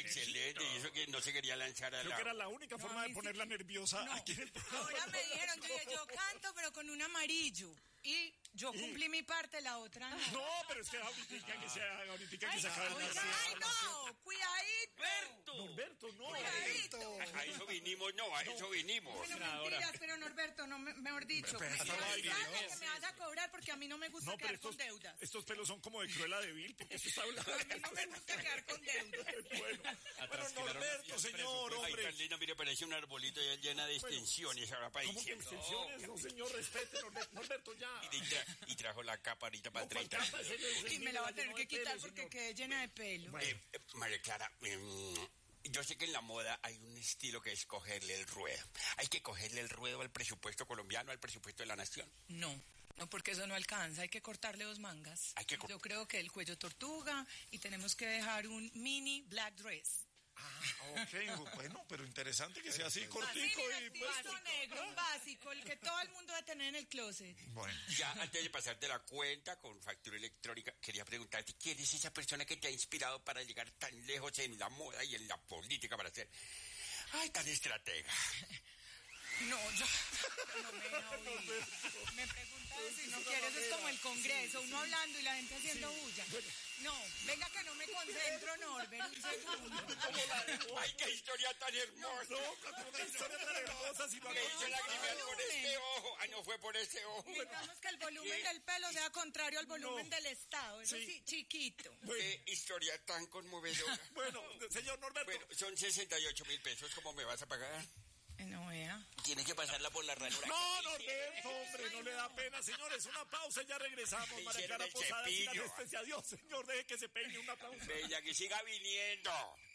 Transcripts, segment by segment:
Excelente, y eso que no se quería lanzar a Creo que era la única forma de ponerla nerviosa aquí en el programa. Ahora me dijeron, yo canto, pero con un amarillo. Y yo cumplí mi parte, la otra no. No, pero es que ahorita que se acabe de hacer. ¡Ay, no! ¡Cuidadito! Norberto, no. Cuidadito. A eso vinimos, no, a eso vinimos. Bueno, mentiras, pero Norberto, no, mejor dicho. Pero Que no, me vas a cobrar porque a mí no me gusta quedar con deudas. Estos pelos son como de Cruella de Vil, porque eso está hablando. A mí no me gusta quedar con deudas. Bueno, Norberto, señor, Ay, hombre. Carlina, mire, parece un arbolito ya llena de extensiones ahora para ¿Cómo que diciembre. extensiones? No, señor, respete, Norberto, ya. Y trajo la capa ahorita para 30 años. Y me la va a tener que quitar porque quedé llena de pelo. María Clara, yo sé que en la moda hay un estilo que es cogerle el ruedo. Hay que cogerle el ruedo al presupuesto colombiano, al presupuesto de la nación. No, porque eso no alcanza. Hay que cortarle 2 mangas. Yo creo que el cuello tortuga y tenemos que dejar un mini black dress. Ok, bueno, pero interesante que sea así cortico y puesto negro, un básico, el que todo el mundo debe tener en el closet. Bueno. Ya antes de pasarte la cuenta con factura electrónica, quería preguntarte, ¿quién es esa persona que te ha inspirado para llegar tan lejos en la moda y en la política para ser tan estratega? No, yo no me deja oír. Me preguntas si no quieres, es como el Congreso, uno hablando y la gente haciendo bulla. No, venga que no me concentro, Norbert, un segundo. ¡Ay, qué historia tan hermosa! No, qué historia tan hermosa, si me hizo lagrimear con este ojo. No fue por ese ojo. Digamos que el volumen del pelo sea contrario al volumen del Estado, eso sí, chiquito. Qué historia tan conmovedora. Bueno, señor Norberto. Bueno, son 68,000 pesos, ¿cómo me vas a pagar? No vea. Tienes que pasarla por la ranura. No, Norberto, hombre, no le da pena, señores. Una pausa y ya regresamos. María Clara Posada sin anestesia. Adiós, señor, deje que se peine. Una pausa. Bella, que siga viniendo.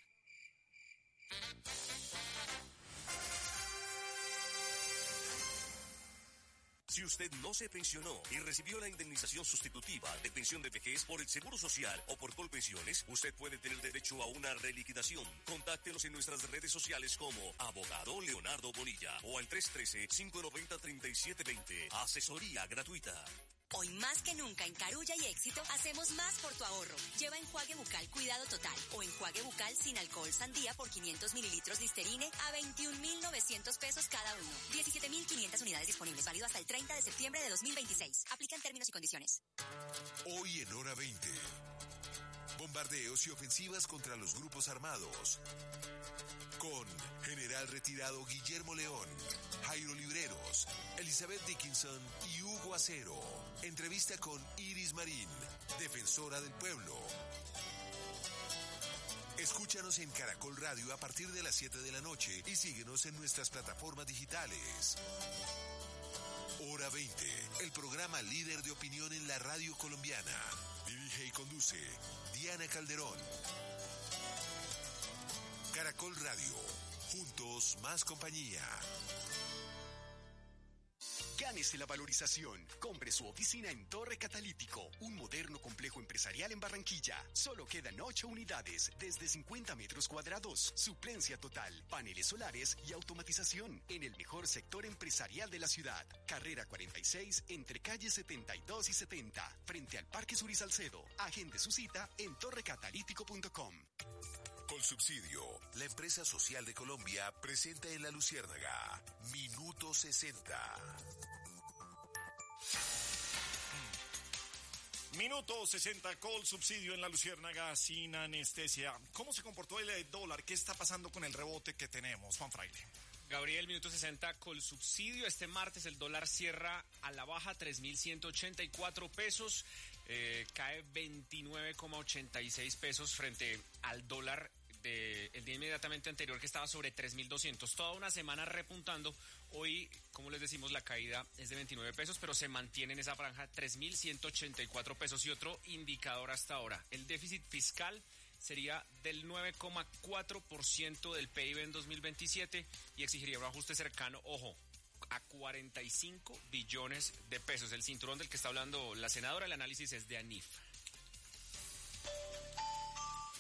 Si usted no se pensionó y recibió la indemnización sustitutiva de pensión de vejez por el Seguro Social o por Colpensiones, usted puede tener derecho a una reliquidación. Contáctenos en nuestras redes sociales como Abogado Leonardo Bonilla o al 313-590-3720. Asesoría gratuita. Hoy más que nunca en Carulla y Éxito hacemos más por tu ahorro. Lleva enjuague bucal Cuidado Total o enjuague bucal sin alcohol Sandía por 500 mililitros Listerine a 21.900 pesos cada uno. 17.500 unidades disponibles, válido hasta el 30 de septiembre de 2026. Aplican términos y condiciones. Hoy en Hora 20. Bombardeos y ofensivas contra los grupos armados. Con General Retirado Guillermo León, Jairo Libreros, Elizabeth Dickinson y Hugo Acero. Entrevista con Iris Marín, defensora del pueblo. Escúchanos en Caracol Radio a partir de las 7 de la noche y síguenos en nuestras plataformas digitales. Hora 20, el programa líder de opinión en la radio colombiana. Dirige y conduce Diana Calderón. Caracol Radio, juntos más compañía. Gánese la valorización. Compre su oficina en Torre Catalítico, un moderno complejo empresarial en Barranquilla. Solo quedan 8 unidades desde 50 metros cuadrados. Suplencia total, paneles solares y automatización en el mejor sector empresarial de la ciudad. Carrera 46 entre calles 72 y 70, frente al Parque Suri Salcedo. Agende su cita en torrecatalítico.com. Colsubsidio, la empresa social de Colombia, presenta en La Luciérnaga Minuto 60. Minuto 60, Colsubsidio en La Luciérnaga sin anestesia. ¿Cómo se comportó el dólar? ¿Qué está pasando con el rebote que tenemos, Juan Fraile? Gabriel, minuto 60, Colsubsidio. Este martes el dólar cierra a la baja, 3.184 pesos. Cae 29,86 pesos frente al dólar el día inmediatamente anterior, que estaba sobre 3.200. Toda una semana repuntando. Hoy, como les decimos, la caída es de 29 pesos, pero se mantiene en esa franja, 3.184 pesos. Y otro indicador hasta ahora, el déficit fiscal sería del 9,4% del PIB en 2027 y exigiría un ajuste cercano, ojo, a 45 billones de pesos. El cinturón del que está hablando la senadora, el análisis es de ANIF.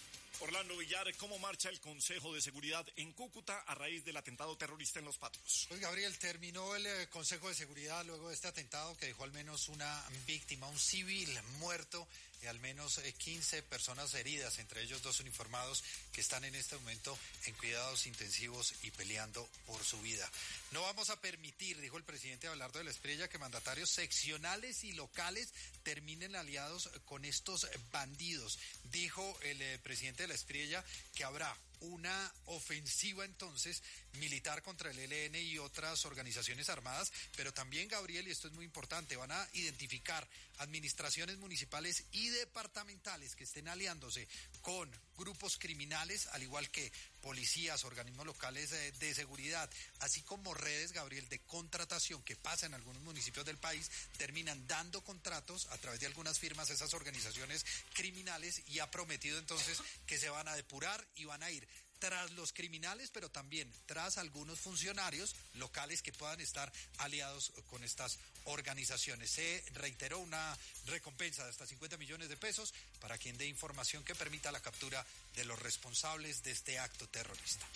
Orlando Villar, ¿cómo marcha el Consejo de Seguridad en Cúcuta a raíz del atentado terrorista en Los Patos? Pues Gabriel, terminó el Consejo de Seguridad luego de este atentado que dejó al menos una víctima, un civil muerto y al menos 15 personas heridas, entre ellos 2 uniformados que están en este momento en cuidados intensivos y peleando por su vida. No vamos a permitir, dijo el presidente Abelardo de la Espriella, que mandatarios seccionales y locales terminen aliados con estos bandidos. Dijo el presidente de la Espriella que habrá una ofensiva entonces militar contra el ELN y otras organizaciones armadas, pero también, Gabriel, y esto es muy importante, van a identificar administraciones municipales y departamentales que estén aliándose con grupos criminales, al igual que policías, organismos locales de seguridad, así como redes, Gabriel, de contratación que pasa en algunos municipios del país, terminan dando contratos a través de algunas firmas a esas organizaciones criminales, y ha prometido entonces que se van a depurar y van a ir tras los criminales, pero también tras algunos funcionarios locales que puedan estar aliados con estas organizaciones. Se reiteró una recompensa de hasta 50 millones de pesos para quien dé información que permita la captura de los responsables de este acto terrorista.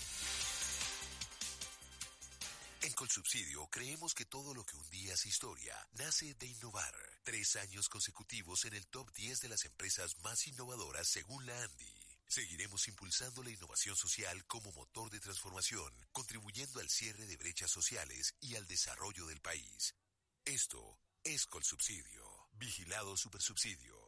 En Colsubsidio creemos que todo lo que un día es historia nace de innovar. 3 años consecutivos en el top 10 de las empresas más innovadoras según la ANDI. Seguiremos impulsando la innovación social como motor de transformación, contribuyendo al cierre de brechas sociales y al desarrollo del país. Esto es Colsubsidio. Vigilado Supersubsidio.